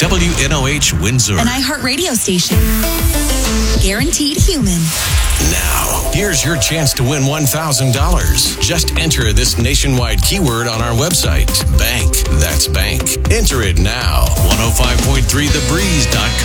WNOH Windsor. An iHeartRadio station. Guaranteed human. Now, here's your chance to win $1,000. Just enter this nationwide keyword on our website. Bank. That's bank. Enter it now. 105.3thebreeze.com.